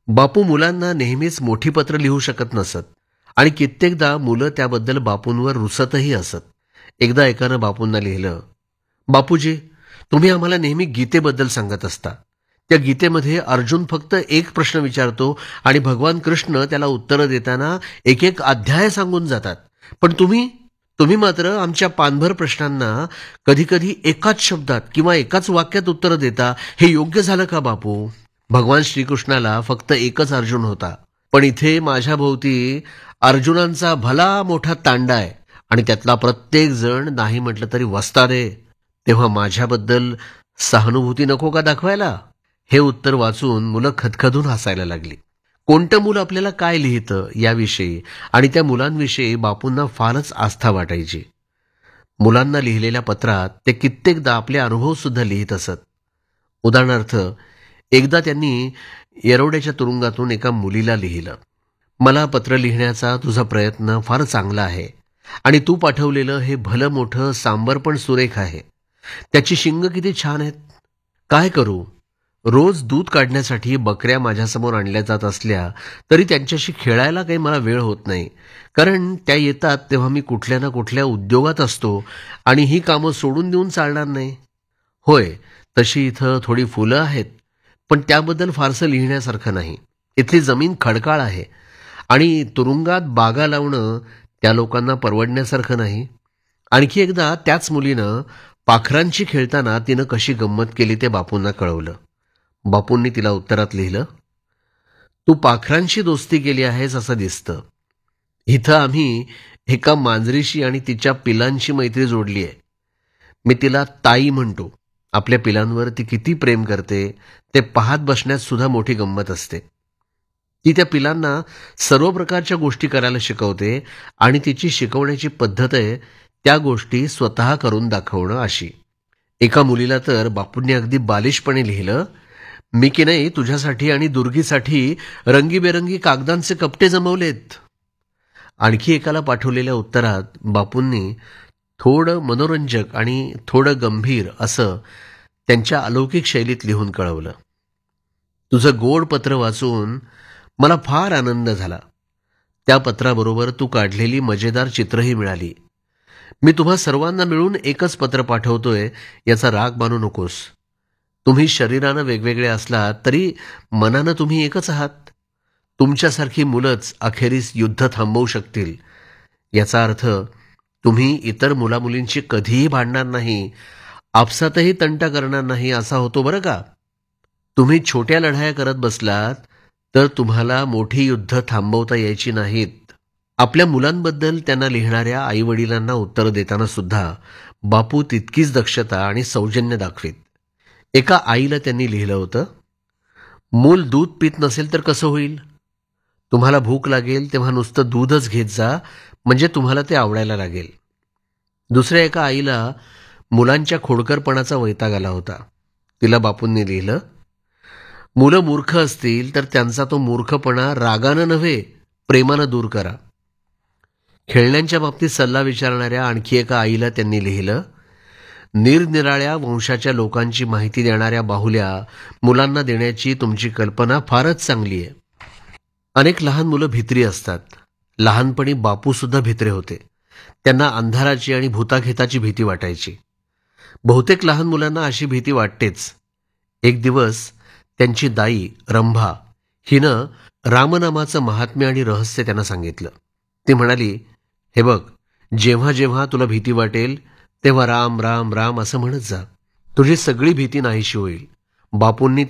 बापू मुलांना नेहमीच मोठी पत्र लिहू शकत नसत आणि कित्येकदा मुलं त्याबद्दल बापूंवर रुसतही असत. एकदा एकानं बापूंना लिहिलं, बापूजी, तुम्ही आम्हाला नेहमी गीतेबद्दल सांगत असता. त्या गीतेमध्ये अर्जुन फक्त एक प्रश्न विचारतो आणि भगवान कृष्ण त्याला उत्तरं देताना एक एक अध्याय सांगून जातात. पण तुम्ही तुम्ही मात्र आमच्या पानभर प्रश्नांना कधी कधी एकाच शब्दात किंवा एकाच वाक्यात उत्तरं देता. हे योग्य झालं का बापू? भगवान श्रीकृष्णाला फक्त एकच अर्जुन होता, पण इथे माझ्या भोवती अर्जुनांचा भला मोठा तांडा आहे आणि त्यातला प्रत्येक जण नाही म्हटलं तरी वस्ताद आहे. तेव्हा माझ्याबद्दल सहानुभूती नको का दाखवायला? हे उत्तर वाचून मुलं खदखदून हसायला लागली. कोणतं मूल आपल्याला काय लिहितं याविषयी आणि त्या मुलांविषयी बापूंना फारच आस्था वाटायची. मुलांना लिहिलेल्या पत्रात ते कित्येकदा आपले अनुभव सुद्धा लिहित असत. उदाहरणार्थ, एकदा त्यांनी येरवड्याच्या तुरुंगातून एका मुलीला लिहिलं, मला पत्र लिहिण्याचा तुझा प्रयत्न फार चांगला आहे आणि तू पाठवलेलं हे भलं मोठं सांबर पण सुरेख आहे. त्याची शिंग किती छान आहेत. काय करू, रोज दूध काढण्यासाठी बकऱ्या माझ्यासमोर आणल्या जात असल्या तरी त्यांच्याशी खेळायला काही मला वेळ होत नाही, कारण त्या येतात तेव्हा मी कुठल्या ना कुठल्या उद्योगात असतो आणि ही कामं सोडून देऊन चालणार नाही. होय, तशी इथं थोडी फुलं आहेत, पण त्याबद्दल फारसं लिहिण्यासारखं नाही. इथली जमीन खडकाळ आहे आणि तुरुंगात बागा लावणं त्या लोकांना परवडण्यासारखं नाही. आणखी एकदा त्याच मुलीनं पाखरांची खेळताना तिनं कशी गंमत केली ते बापूंना कळवलं. बापूंनी तिला उत्तरात लिहिलं, तू पाखरांशी दोस्ती केली आहेस असं दिसतं. इथं आम्ही एका मांजरीशी आणि तिच्या पिलांशी मैत्री जोडली आहे. मी तिला ताई म्हणतो. आपल्या पिलांवर ती किती प्रेम करते ते पाहत बसण्यात सुद्धा मोठी गंमत असते. ती त्या पिलांना सर्व प्रकारच्या गोष्टी करायला शिकवते आणि तिची शिकवण्याची पद्धत आहे त्या गोष्टी स्वतः करून दाखवणं अशी. एका मुलीला तर बापूंनी अगदी बालिशपणे लिहिलं, मी की नाही तुझ्यासाठी आणि दुर्गीसाठी रंगीबेरंगी कागदांचे कपटे जमवलेत. आणखी एकाला पाठवलेल्या उत्तरात बापूंनी थोडं मनोरंजक आणि थोडं गंभीर असं त्यांच्या अलौकिक शैलीत लिहून कळवलं, तुझं गोड पत्र वाचून मला फार आनंद झाला. त्या पत्राबरोबर तू काढलेली मजेदार चित्रही मिळाली. मी तुम्हा सर्वांना मिळून एकच पत्र पाठवतोय याचा राग मानू नकोस. तुम्ही शरीरानं वेगवेगळे असलात तरी मनानं तुम्ही एकच आहात. तुमच्यासारखी मुलंच अखेरीस युद्ध थांबवू शकतील. याचा अर्थ तुम्ही इतर मुलामुलींशी कधीही भांडणार नाही, आपसातही तंटा करणार नाही असा होतो बरं का. तुम्ही छोट्या लढाया करत बसलात तर तुम्हाला मोठी युद्ध थांबवता यायची नाहीत. आपल्या मुलांबद्दल त्यांना लिहिणाऱ्या आईवडिलांना उत्तर देताना सुद्धा बापू तितकीच दक्षता आणि सौजन्य दाखवीत. एका आईला त्यांनी लिहिलं होतं, मूल दूध पित नसेल तर कसं होईल? तुम्हाला भूक लागेल तेव्हा नुसतं दूधच घेत जा, म्हणजे तुम्हाला ते आवडायला लागेल. दुसऱ्या एका आईला मुलांच्या खोडकरपणाचा वैताग आला होता. तिला बापूंनी लिहिलं, मुलं मूर्ख असतील तर त्यांचा तो मूर्खपणा रागानं नव्हे प्रेमानं दूर करा. खेळण्यांच्या बाबतीत सल्ला विचारणाऱ्या आणखी एका आईला त्यांनी लिहिलं, निरनिराळ्या वंशाच्या लोकांची माहिती देणाऱ्या बाहुल्या मुलांना देण्याची तुमची कल्पना फारच चांगली आहे. अनेक लहान मुलं भित्री असतात. लहानपणी बापू सुद्धा भित्रे होते. त्यांना अंधाराची आणि भूताखेताची भीती वाटायची. बहुतेक लहान मुलांना अशी भीती वाटतेच. एक दिवस त्यांची दाई रंभा हिनं रामनामाचं महात्म्य आणि रहस्य त्यांना सांगितलं. ती म्हणाली, हे बघ, जेव्हा जेव्हा तुला भीती वाटेल तेव्हा राम राम राम असं म्हणत जा. तुझी सगळी भीती नाहीशी होईल. बापूंनी